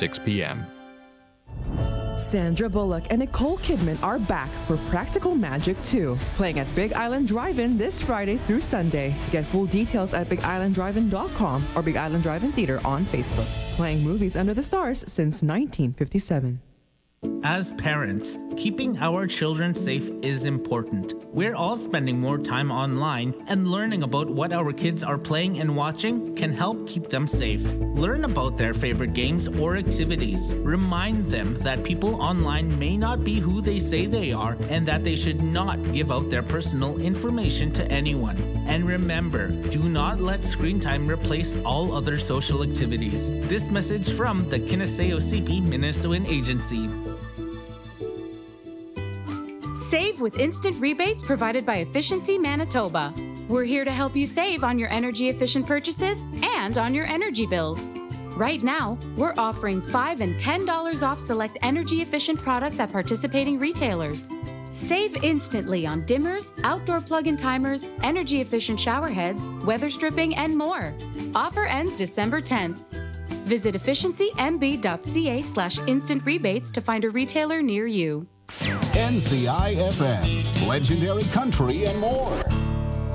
6 p.m. Sandra Bullock and Nicole Kidman are back for Practical Magic 2, playing at Big Island Drive-In this Friday through Sunday. Get full details at BigIslandDriveIn.com or Big Island Drive-In Theater on Facebook. Playing movies under the stars since 1957. As parents, keeping our children safe is important. We're all spending more time online, and learning about what our kids are playing and watching can help keep them safe. Learn about their favorite games or activities. Remind them that people online may not be who they say they are, and that they should not give out their personal information to anyone. And remember, do not let screen time replace all other social activities. This message from the Kinaseo-CP Minnesotan Agency. Save with instant rebates provided by Efficiency Manitoba. We're here to help you save on your energy-efficient purchases and on your energy bills. Right now, we're offering $5 and $10 off select energy-efficient products at participating retailers. Save instantly on dimmers, outdoor plug-in timers, energy-efficient shower heads, weather stripping, and more. Offer ends December 10th. Visit efficiencymb.ca/instant rebates to find a retailer near you. NCI FM, legendary country and more.